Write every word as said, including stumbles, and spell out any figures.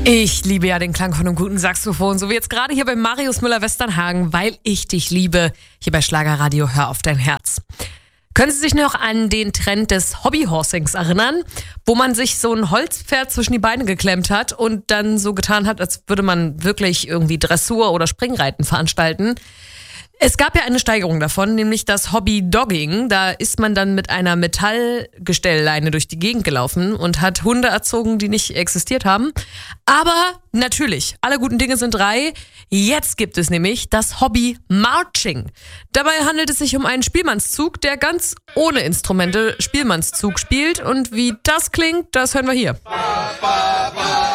Ich liebe ja den Klang von einem guten Saxophon, so wie jetzt gerade hier bei Marius Müller-Westernhagen, weil ich dich liebe, hier bei Schlagerradio Hör auf dein Herz. Können Sie sich noch an den Trend des Hobbyhorsings erinnern, wo man sich so ein Holzpferd zwischen die Beine geklemmt hat und dann so getan hat, als würde man wirklich irgendwie Dressur oder Springreiten veranstalten? Es gab ja eine Steigerung davon, nämlich das Hobby-Dogging. Da ist man dann mit einer Metallgestellleine durch die Gegend gelaufen und hat Hunde erzogen, die nicht existiert haben. Aber natürlich, alle guten Dinge sind drei. Jetzt gibt es nämlich das Hobby-Marching. Dabei handelt es sich um einen Spielmannszug, der ganz ohne Instrumente Spielmannszug spielt. Und wie das klingt, das hören wir hier.